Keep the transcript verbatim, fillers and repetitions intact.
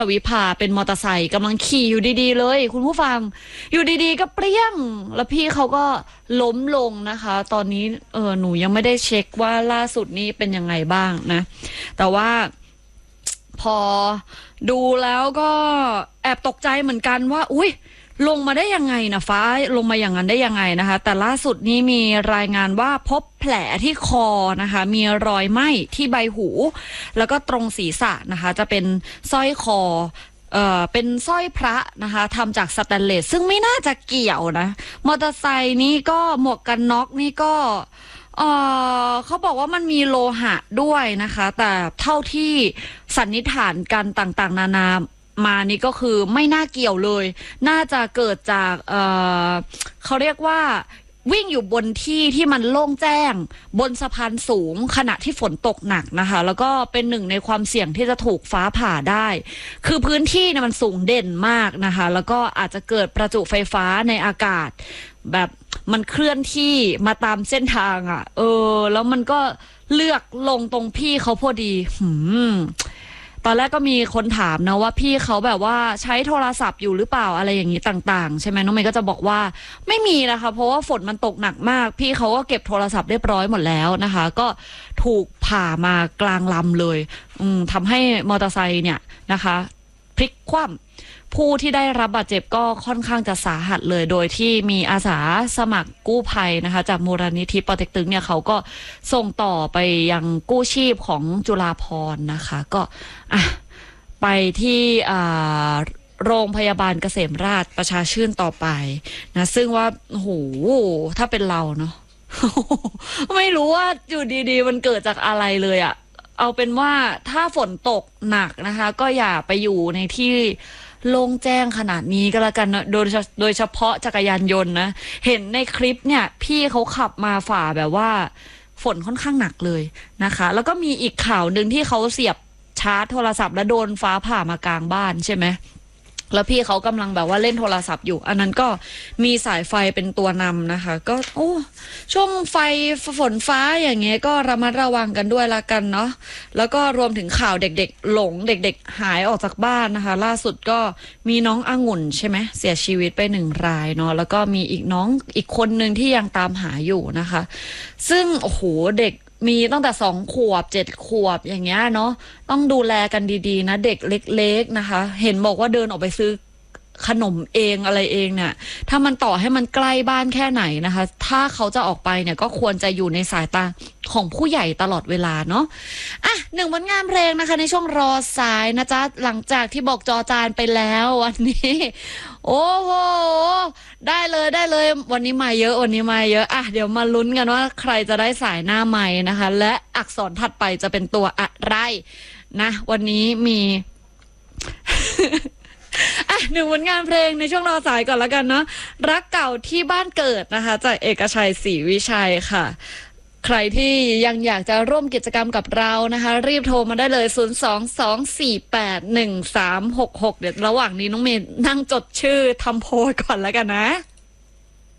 วิภาเป็นมอเตอร์ไซค์กำลังขี่อยู่ดีๆเลยคุณผู้ฟังอยู่ดีๆก็เปรี้ยงแล้วพี่เขาก็ล้มลงนะคะตอนนี้เออหนูยังไม่ได้เช็คว่าล่าสุดนี้เป็นยังไงบ้างนะแต่ว่าพอดูแล้วก็แอบตกใจเหมือนกันว่าอุ๊ยลงมาได้ยังไงนะฟ้าลงมาอย่างนั้นได้ยังไงนะคะแต่ล่าสุดนี้มีรายงานว่าพบแผลที่คอนะคะมีรอยไหม้ที่ใบหูแล้วก็ตรงศีรษะนะคะจะเป็นสร้อยคอเอ่อเป็นสร้อยพระนะคะทำจากสแตนเลสซึ่งไม่น่าจะเกี่ยวนะมอเตอร์ไซค์นี้ก็หมวกกันน็อกนี่ก็เออเขาบอกว่ามันมีโลหะด้วยนะคะแต่เท่าที่สันนิษฐานกันต่างๆนานามานี่ก็คือไม่น่าเกี่ยวเลยน่าจะเกิดจากเอ่อเขาเรียกว่าวิ่งอยู่บนที่ที่มันโล่งแจ้งบนสะพานสูงขณะที่ฝนตกหนักนะคะแล้วก็เป็นหนึ่งในความเสี่ยงที่จะถูกฟ้าผ่าได้คือพื้นที่เนี่ยมันสูงเด่นมากนะคะแล้วก็อาจจะเกิดประจุไฟฟ้าในอากาศแบบมันเคลื่อนที่มาตามเส้นทางอ่ะเออแล้วมันก็เลือกลงตรงพี่เขาพอดีหืมตอนแรกก็มีคนถามนะว่าพี่เขาแบบว่าใช้โทรศัพท์อยู่หรือเปล่าอะไรอย่างนี้ต่างๆใช่ไหมน้องเมย์ก็จะบอกว่าไม่มีนะคะเพราะว่าฝนมันตกหนักมากพี่เขาก็เก็บโทรศัพท์เรียบร้อยหมดแล้วนะคะก็ถูกผ่ามากลางลำเลยอืมทำให้มอเตอร์ไซค์เนี่ยนะคะพลิกคว่ำผู้ที่ได้รับบาดเจ็บก็ค่อนข้างจะสาหัสเลยโดยที่มีอาสาสมัครกู้ภัยนะคะจากมูลนิธิปอเต็กตึงเนี่ยเขาก็ส่งต่อไปยังกู้ชีพของจุฬาภรณ์นะคะก็อ่ะไปที่อ่าโรงพยาบาลเกษมราษฎร์ประชาชื่นต่อไปนะซึ่งว่าโอ้โหถ้าเป็นเราเนาะ ไม่รู้ว่าอยู่ดีๆมันเกิดจากอะไรเลยอะเอาเป็นว่าถ้าฝนตกหนักนะคะก็อย่าไปอยู่ในที่โล่งแจ้งขนาดนี้ก็แล้วกันนะโดยโดยเฉพาะจักรยานยนต์นะเห็นในคลิปเนี่ยพี่เขาขับมาฝ่าแบบว่าฝนค่อนข้างหนักเลยนะคะแล้วก็มีอีกข่าวหนึ่งที่เขาเสียบชาร์จโทรศัพท์แล้วโดนฟ้าผ่ามากลางบ้านใช่ไหมแล้วพี่เขากำลังแบบว่าเล่นโทรศัพท์อยู่อันนั้นก็มีสายไฟเป็นตัวนำนะคะก็โอ้ช่วงไฟฝนฟ้าอย่างเงี้ยก็ระมัดระวังกันด้วยละกันเนาะแล้วก็รวมถึงข่าวเด็กๆหลงเด็กๆหายออกจากบ้านนะคะล่าสุดก็มีน้ององุ่นใช่ไหมเสียชีวิตไปหนึ่งรายเนาะแล้วก็มีอีกน้องอีกคนนึงที่ยังตามหาอยู่นะคะซึ่งโอ้โหเด็กมีตั้งแต่สองขวบเจ็ดขวบอย่างเงี้ยเนาะต้องดูแลกันดีๆนะเด็กเล็กๆนะคะเห็นบอกว่าเดินออกไปซื้อขนมเองอะไรเองเนี่ยถ้ามันต่อให้มันใกล้บ้านแค่ไหนนะคะถ้าเขาจะออกไปเนี่ยก็ควรจะอยู่ในสายตาของผู้ใหญ่ตลอดเวลาเนาะอ่ะหนึ่งผลงานเพลงนะคะในช่วงรอสายนะจ๊ะหลังจากที่บอกจอจานไปแล้ววันนี้โอ้โหได้เลยได้เลยวันนี้มาเยอะวันนี้มาเยอะอ่ะเดี๋ยวมาลุ้นกันว่าใครจะได้สายหน้าไมค์นะคะและอักษรถัดไปจะเป็นตัวอะไรนะวันนี้มี อ่ะหนึ่งผลงานเพลงในช่วงรอสายก่อนแล้วกันเนาะรักเก่าที่บ้านเกิดนะคะจากเอกชัยศรีวิชัยค่ะใครที่ยังอยากจะร่วมกิจกรรมกับเรานะคะรีบโทรมาได้เลยศูนย์ สอง สอง สี่ แปด หนึ่ง สาม หก หกเดี๋ยวระหว่างนี้น้องเมย์นั่งจดชื่อทำโพยก่อนแล้วกันนะ